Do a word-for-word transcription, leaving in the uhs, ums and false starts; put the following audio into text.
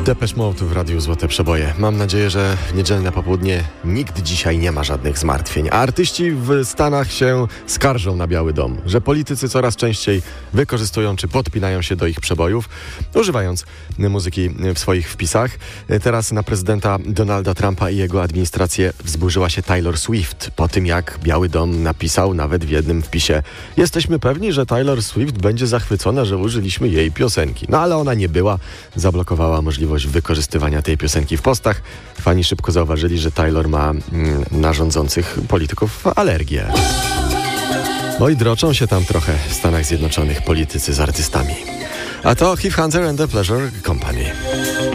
Depeche Mode w Radiu Złote Przeboje. Mam nadzieję, że w niedzielne popołudnie nikt dzisiaj nie ma żadnych zmartwień. A artyści w Stanach się skarżą na Biały Dom, że politycy coraz częściej wykorzystują czy podpinają się do ich przebojów, używając muzyki w swoich wpisach. Teraz na prezydenta Donalda Trumpa i jego administrację wzburzyła się Taylor Swift po tym, jak Biały Dom napisał nawet w jednym wpisie: jesteśmy pewni, że Taylor Swift będzie zachwycona, że użyliśmy jej piosenki. No ale ona nie była, zablokowała możliwość wykorzystywania tej piosenki w postach. Fani szybko zauważyli, że Taylor ma mm, na rządzących polityków alergię. No i droczą się tam trochę w Stanach Zjednoczonych politycy z artystami. A to Heath Hunter and the Pleasure Company.